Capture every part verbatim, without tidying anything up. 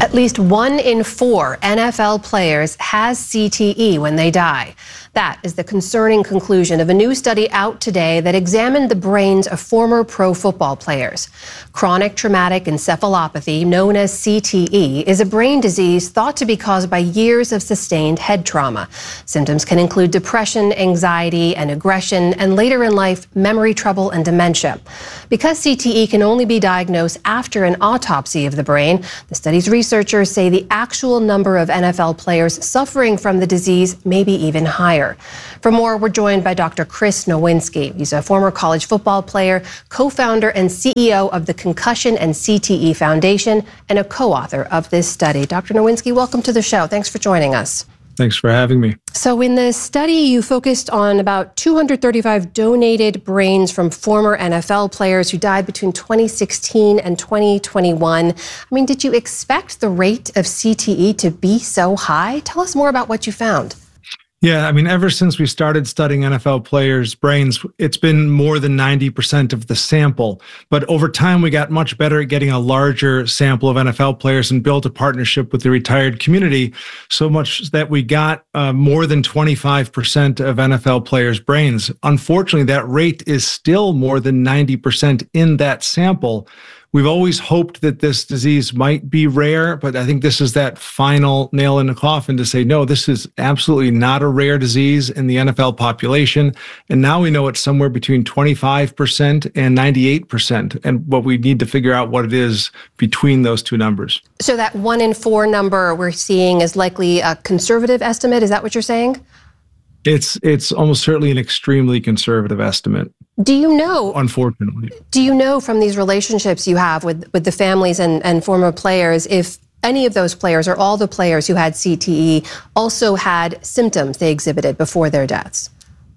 At least one in four N F L players has C T E when they die. That is the concerning conclusion of a new study out today that examined the brains of former pro football players. Chronic traumatic encephalopathy, known as C T E, is a brain disease thought to be caused by years of sustained head trauma. Symptoms can include depression, anxiety, and aggression, and later in life, memory trouble and dementia. Because C T E can only be diagnosed after an autopsy of the brain, the study's researchers say the actual number of N F L players suffering from the disease may be even higher. For more, we're joined by Doctor Chris Nowinski. He's a former college football player, co-founder and C E O of the Concussion and C T E Foundation, and a co-author of this study. Doctor Nowinski, welcome to the show. Thanks for joining us. Thanks for having me. So in the study, you focused on about two hundred thirty-five donated brains from former N F L players who died between twenty sixteen and twenty twenty-one. I mean, did you expect the rate of C T E to be so high? Tell us more about what you found. Yeah, I mean, ever since we started studying N F L players' brains, it's been more than ninety percent of the sample. But over time, we got much better at getting a larger sample of N F L players and built a partnership with the retired community, so much that we got uh, more than twenty-five percent of N F L players' brains. Unfortunately, that rate is still more than ninety percent in that sample. We've always hoped that this disease might be rare, but I think this is that final nail in the coffin to say, no, this is absolutely not a rare disease in the N F L population. And now we know it's somewhere between twenty-five percent and ninety-eight percent. And what we need to figure out what it is between those two numbers. So that one in four number we're seeing is likely a conservative estimate. Is that what you're saying? It's it's almost certainly an extremely conservative estimate. Do you know, unfortunately, do you know from these relationships you have with, with the families and, and former players, if any of those players or all the players who had C T E also had symptoms they exhibited before their deaths?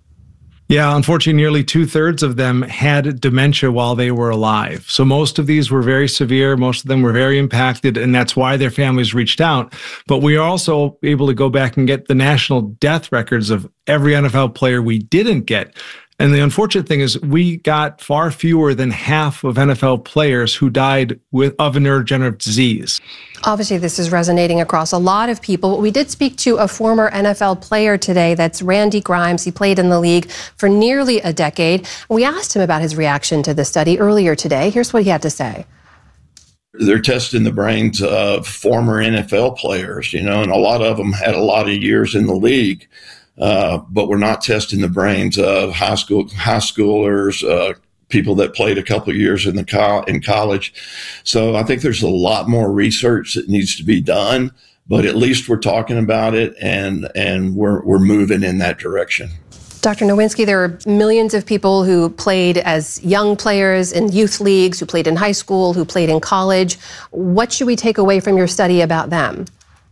Yeah, unfortunately, nearly two thirds of them had dementia while they were alive. So most of these were very severe. Most of them were very impacted, and that's why their families reached out. But we are also able to go back and get the national death records of every N F L player we didn't get. And the unfortunate thing is we got far fewer than half of N F L players who died with of a neurodegenerative disease. Obviously, this is resonating across a lot of people. We did speak to a former N F L player today. That's Randy Grimes. He played in the league for nearly a decade. We asked him about his reaction to the study earlier today. Here's what he had to say. They're testing the brains of former N F L players, you know, and a lot of them had a lot of years in the league. Uh, but we're not testing the brains of high school, high schoolers, uh, people that played a couple of years in the co- in college. So I think there's a lot more research that needs to be done, but at least we're talking about it and, and we're, we're moving in that direction. Doctor Nowinski, there are millions of people who played as young players in youth leagues, who played in high school, who played in college. What should we take away from your study about them?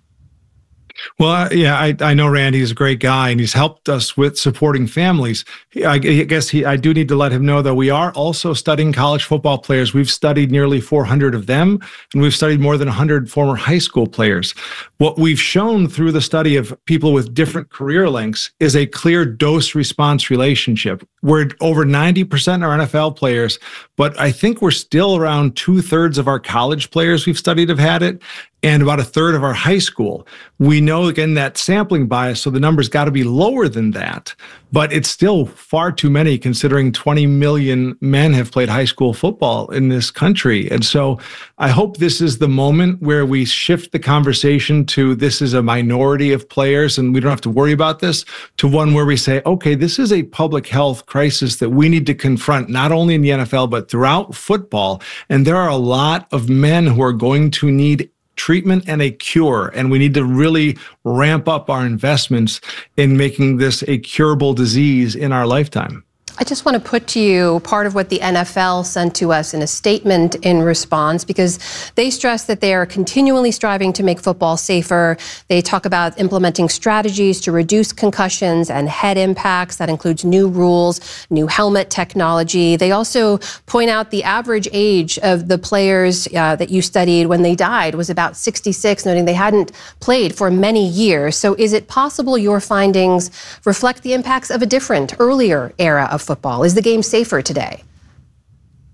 Well, yeah, I, I know Randy is a great guy, and he's helped us with supporting families. I, I guess he, I do need to let him know, though, we are also studying college football players. We've studied nearly four hundred of them, and we've studied more than one hundred former high school players. What we've shown through the study of people with different career lengths is a clear dose-response relationship. We're over ninety percent are N F L players, but I think we're still around two-thirds of our college players we've studied have had it, and about a third of our high school. We know, again, that sampling bias, so the number's got to be lower than that, but it's still far too many considering twenty million men have played high school football in this country. And so I hope this is the moment where we shift the conversation to this is a minority of players and we don't have to worry about this, to one where we say, okay, this is a public health crisis that we need to confront, not only in the N F L, but throughout football. And there are a lot of men who are going to need treatment and a cure, and we need to really ramp up our investments in making this a curable disease in our lifetime. I just want to put to you part of what the N F L sent to us in a statement in response, because they stress that they are continually striving to make football safer. They talk about implementing strategies to reduce concussions and head impacts. That includes new rules, new helmet technology. They also point out the average age of the players uh, that you studied when they died was about sixty-six, noting they hadn't played for many years. So is it possible your findings reflect the impacts of a different, earlier era of football? Is the game safer today?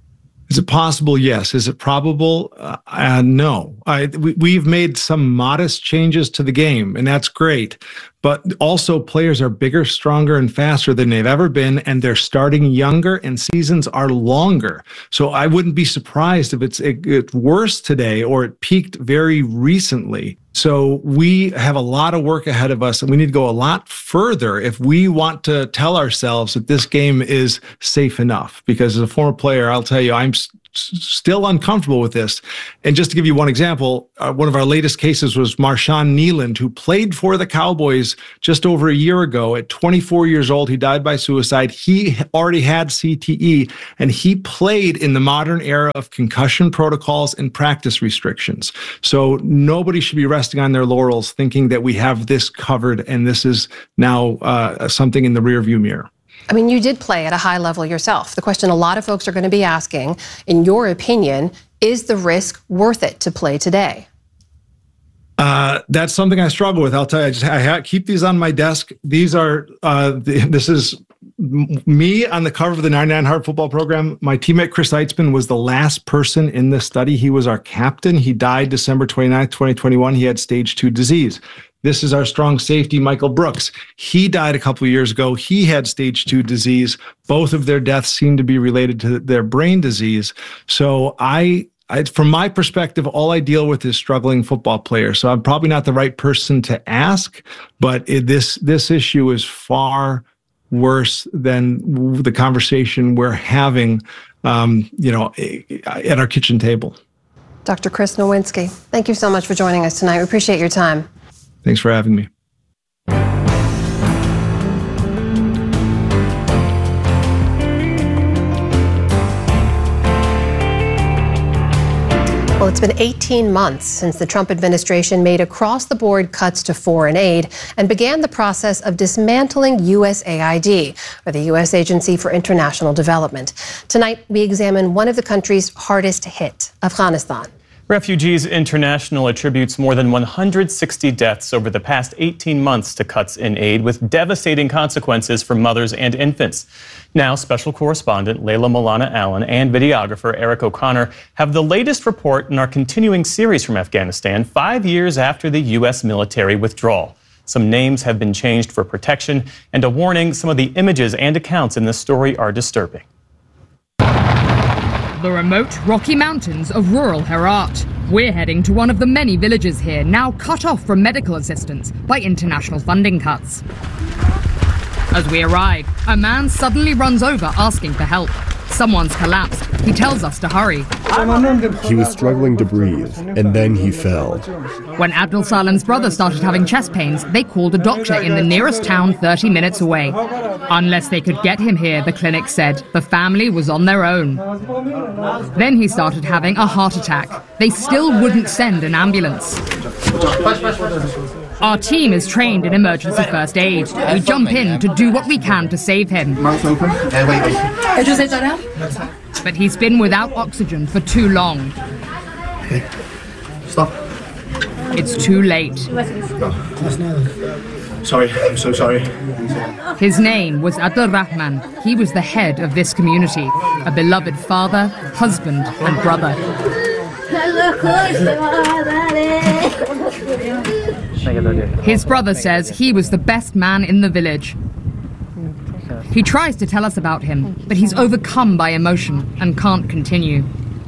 Is it possible? Yes. Is it probable? Uh, uh, no. I, we, we've made some modest changes to the game, and that's great. But also, players are bigger, stronger, and faster than they've ever been, and they're starting younger, and seasons are longer. So I wouldn't be surprised if it's, it, it's worse today or it peaked very recently. So we have a lot of work ahead of us, and we need to go a lot further if we want to tell ourselves that this game is safe enough. Because as a former player, I'll tell you, I'm s- still uncomfortable with this. And just to give you one example, uh, one of our latest cases was Marshawn Kneeland, who played for the Cowboys just over a year ago. At twenty-four years old, he died by suicide. He already had C T E, and he played in the modern era of concussion protocols and practice restrictions. So nobody should be resting on their laurels thinking that we have this covered and this is now uh, something in the rearview mirror. I mean, you did play at a high level yourself. The question a lot of folks are going to be asking, in your opinion, is the risk worth it to play today? Uh, that's something I struggle with. I'll tell you, I just I ha- keep these on my desk. These are, uh, the, this is me on the cover of the ninety-nine Hard Football Program. My teammate Chris Eitzman was the last person in this study. He was our captain. He died December twenty-ninth, twenty twenty-one. He had stage two disease. This is our strong safety, Michael Brooks. He died a couple of years ago. He had stage two disease. Both of their deaths seem to be related to their brain disease. So I, I, from my perspective, all I deal with is struggling football players. So I'm probably not the right person to ask, but it, this this issue is far worse than the conversation we're having, um, you know, at our kitchen table. Doctor Chris Nowinski, thank you so much for joining us tonight. We appreciate your time. Thanks for having me. Well, it's been eighteen months since the Trump administration made across-the-board cuts to foreign aid and began the process of dismantling U S A I D, or the U S Agency for International Development. Tonight, we examine one of the country's hardest hit, Afghanistan. Refugees International attributes more than one hundred sixty deaths over the past eighteen months to cuts in aid, with devastating consequences for mothers and infants. Now, special correspondent Layla Milana Allen and videographer Eric O'Connor have the latest report in our continuing series from Afghanistan, five years after the U S military withdrawal. Some names have been changed for protection, and a warning: some of the images and accounts in this story are disturbing. The remote Rocky Mountains of rural Herat. We're heading to one of the many villages here now cut off from medical assistance by international funding cuts. As we arrive, a man suddenly runs over asking for help. Someone's collapsed. He tells us to hurry. He was struggling to breathe, and then he fell. When Abdul Salam's brother started having chest pains, they called a doctor in the nearest town thirty minutes away. Unless they could get him here, the clinic said, the family was on their own. Then he started having a heart attack. They still wouldn't send an ambulance. Our team is trained in emergency first aid. We jump in to do what we can to save him. But he's been without oxygen for too long. Stop. It's too late. Sorry, I'm so sorry. His name was Abdul Rahman. He was the head of this community, a beloved father, husband, and brother. His brother says he was the best man in the village. He tries to tell us about him, but he's overcome by emotion and can't continue.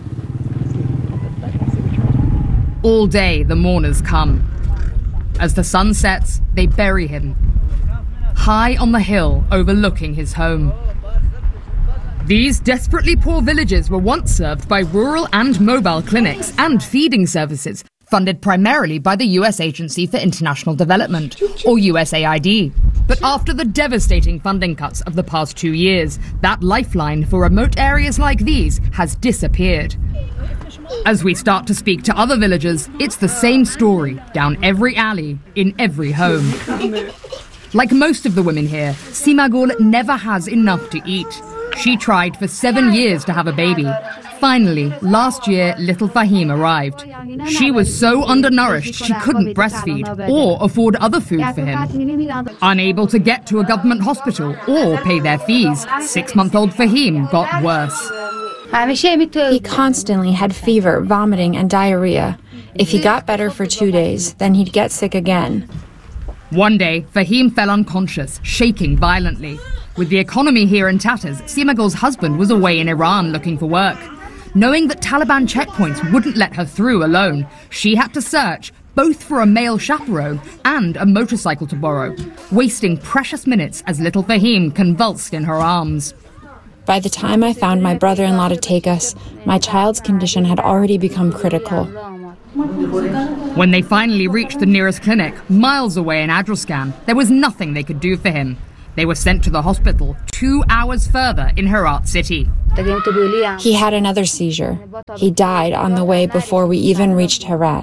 All day, the mourners come. As the sun sets, they bury him, high on the hill overlooking his home. These desperately poor villages were once served by rural and mobile clinics and feeding services, funded primarily by the U S Agency for International Development, or U S A I D. But after the devastating funding cuts of the past two years, that lifeline for remote areas like these has disappeared. As we start to speak to other villagers, it's the same story down every alley, in every home. Like most of the women here, Simagul never has enough to eat. She tried for seven years to have a baby. Finally, last year, little Fahim arrived. She was so undernourished she couldn't breastfeed or afford other food for him. Unable to get to a government hospital or pay their fees, six-month-old Fahim got worse. He constantly had fever, vomiting, and diarrhea. If he got better for two days, then he'd get sick again. One day, Fahim fell unconscious, shaking violently. With the economy here in tatters, Simagul's husband was away in Iran looking for work. Knowing that Taliban checkpoints wouldn't let her through alone, she had to search both for a male chaperone and a motorcycle to borrow, wasting precious minutes as little Fahim convulsed in her arms. By the time I found my brother-in-law to take us, my child's condition had already become critical. When they finally reached the nearest clinic, miles away in Adraskan, there was nothing they could do for him. They were sent to the hospital two hours further in Herat city. He had another seizure. He died on the way before we even reached Herat.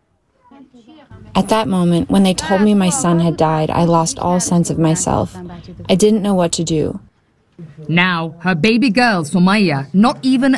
At that moment, when they told me my son had died, I lost all sense of myself. I didn't know what to do. Now, her baby girl, Somaya, not even